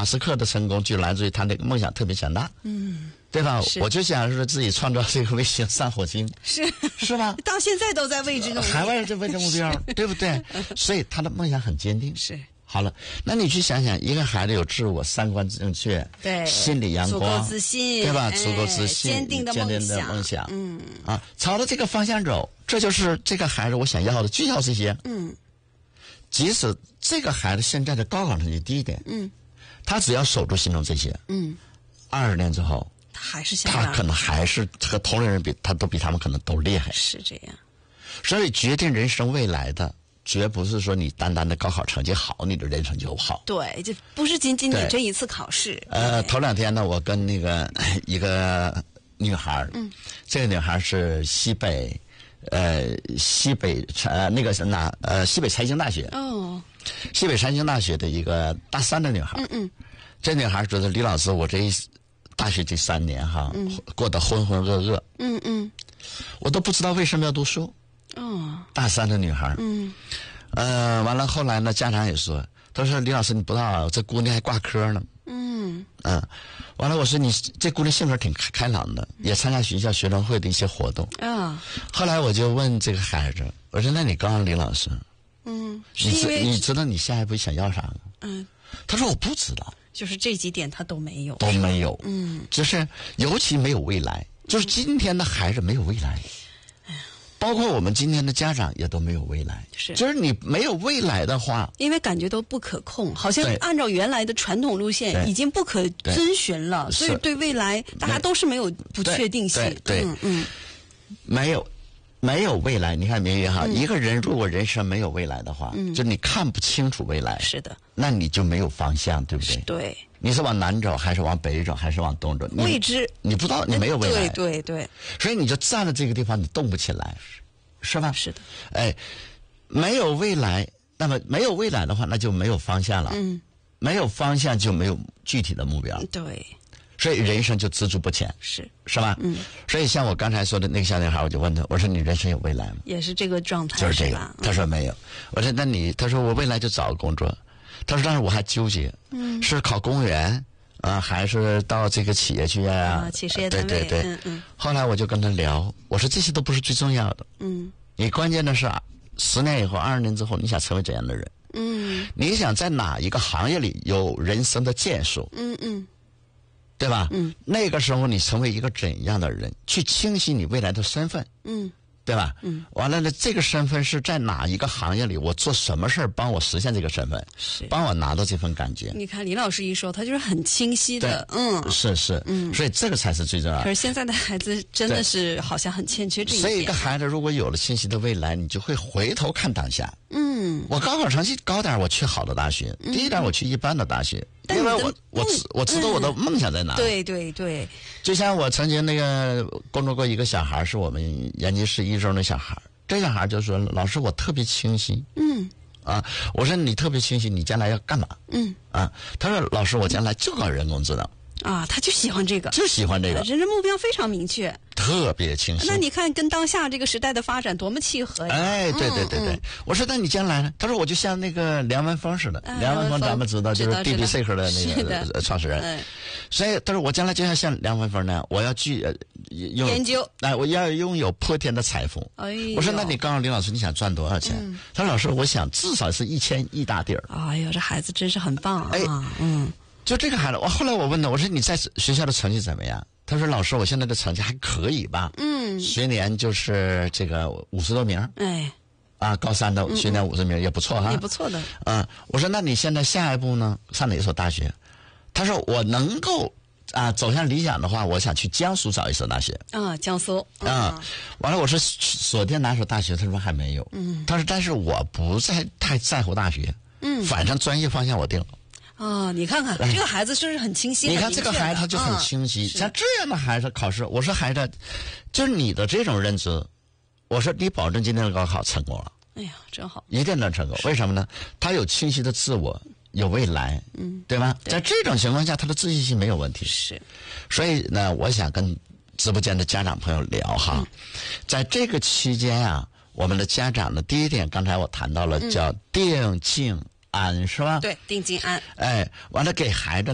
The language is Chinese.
斯克的成功就来自于他那个梦想特别强大，对吧？我就想说自己创造这个卫星上火星，是吧？ 到现在都在为之努力， 海外就为这目标，对不对？所以他的梦想很坚定。 是。 好了，那你去想想，一个孩子有自我，三观正确， 对， 心理阳光， 足够自信， 对吧？足够自信， 坚定的梦想， 朝着这个方向走，这就是这个孩子我想要的，就要这些。即使这个孩子现在的高考成绩低一点，他只要守住心中这些，20年之后，他可能还是和同龄人比，他都比他们可能都厉害。 是这样， 所以决定人生未来的。绝不是说你单单的高考成绩好，你的人生就好。 对，这不是仅仅你这一次考试。 头2天呢，我跟那个一个女孩，这个女孩是西北财经大学。西北财经大学的一个大3的女孩。这女孩觉得李老师，我这大学这3年哈，过得浑浑噩噩。我都不知道为什么要读书。大3的女孩，完了后来呢，家长也说，他说李老师你不知道，这姑娘还挂科呢。完了我说你这姑娘性格挺开朗的，也参加学校学生会的一些活动。后来我就问这个孩子，我说那你告诉李老师，你知道你下一步想要啥吗？他说我不知道， 就是这几点他都没有， 就是尤其没有未来，就是今天的孩子没有未来。包括我们今天的家长也都没有未来，就是你没有未来的话， 因为感觉都不可控，好像按照原来的传统路线已经不可遵循了，所以对未来大家都是没有不确定性。 没有未来。你看明宇哈，一个人如果人生没有未来的话，就你看不清楚未来， 是的， 那你就没有方向，对不对？ 对， 你是往南走还是往北走还是往东走？ 未知， 你不知道，你没有未来。 对， 所以你就站在这个地方，你动不起来，是吧？ 是的。 没有未来，那么没有未来的话，那就没有方向了。没有方向就没有具体的目标。 对。 所以人生就踟蹰不前，是吧？所以像我刚才说的那个小女孩，我就问她，我说你人生有未来吗？ 也是这个状态， 就是这个。她说没有。我说那你，她说我未来就找个工作。她说但是我还纠结，是考公务员还是到这个企业去企事业单位。 对。后来我就跟她聊，我说这些都不是最重要的。你关键的是10年以后、20年之后，你想成为怎样的人？你想在哪一个行业里有人生的建树？对吧？那个时候你成为一个怎样的人，去清晰你未来的身份，对吧？完了呢，这个身份是在哪一个行业里，我做什么事儿帮我实现这个身份，帮我拿到这份感觉。 你看李老师一说，他就是很清晰的， 是，所以这个才是最重要的。 可是现在的孩子真的是好像很欠缺这一点。 所以一个孩子如果有了清晰的未来，你就会回头看当下。我高考成绩高点，我去好的大学；低一点，我去一般的大学。因为我知道我的梦想在哪。 对。 就像我曾经那个工作过一个小孩，是我们延吉市1中的小孩。这小孩就说：“老师，我特别清晰。”我说：“你特别清晰，你将来要干嘛？”他说：“老师，我将来就搞人工智能。” 他就喜欢这个， 人生目标非常明确， 特别清晰。 那你看跟当下这个时代的发展多么契合呀！ 对。我说那你将来呢？他说我就像那个梁文峰似的。梁文峰咱们知道就是 DBSEEK 的那个创始人。所以他说我将来就要像梁文峰那样，我要去研究， 我要拥有破天的财富。我说那你告诉李老师你想赚多少钱？他说老师我想至少是1000亿大地儿。 哎呦，这孩子真是很棒啊！ 就这个孩子，后来我问他，我说你在学校的成绩怎么样？他说老师，我现在的成绩还可以吧？学年就是这个50多名。高3的学年50名也不错哈。 也不错的。 我说那你现在下一步呢？上哪所大学？他说我能够走向理想的话，我想去江苏找一所大学。 江苏。 完了我说锁定哪所大学？他说还没有。他说但是我不太在乎大学。反正专业方向我定了。 你看看这个孩子是不是很清晰？ 你看这个孩子他就很清晰。像这样的孩子考试，我说孩子，就是你的这种认知，我说你保证今天的高考成功了。 哎呀，真好， 一定能成功。为什么呢？他有清晰的自我，有未来，对吧？在这种情况下，他的自信心没有问题。 是， 所以呢，我想跟直播间的家长朋友聊哈，在这个期间我们的家长呢，第一点，刚才我谈到了叫定静安，是吧？ 对，定静安。 完了给孩子